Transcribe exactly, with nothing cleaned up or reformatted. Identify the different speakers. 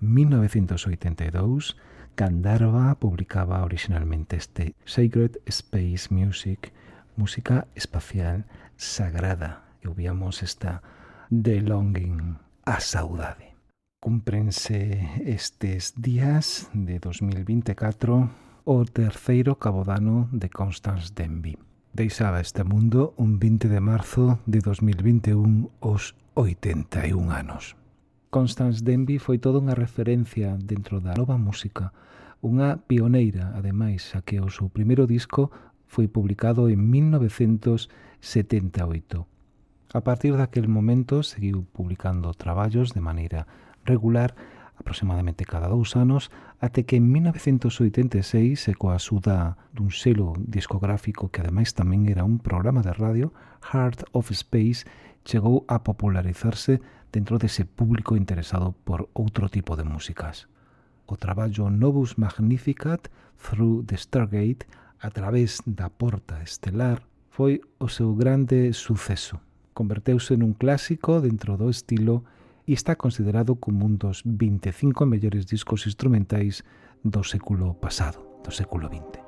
Speaker 1: mil novecientos oitenta e dous, Gandharva publicaba originalmente este Sacred Space Music, música espacial sagrada. E ouvíamos esta The Longing, a saudade. Cúmprense estes días de dos mil vinte e catro o terceiro cabodano de Constance Denby. Deixaba este mundo un vinte de marzo de dos mil vinte e un aos oitenta e un anos. Constance Denby foi toda unha referencia dentro da nova música, unha pioneira, ademais, a que o seu primeiro disco foi publicado en mil novecientos setenta e oito. A partir daquel momento seguiu publicando traballos de maneira regular, aproximadamente cada dous anos, até que en mil novecientos oitenta e seis, e coa axuda dun selo discográfico que ademais tamén era un programa de radio, Heart of Space, chegou a popularizarse dentro dese público interesado por outro tipo de músicas. O traballo Novus Magnificat Through the Stargate, a través da porta estelar, foi o seu grande suceso. Converteuse nun clásico dentro do estilo e está considerado como un dos vinte e cinco mellores discos instrumentais do século pasado, do século vinte.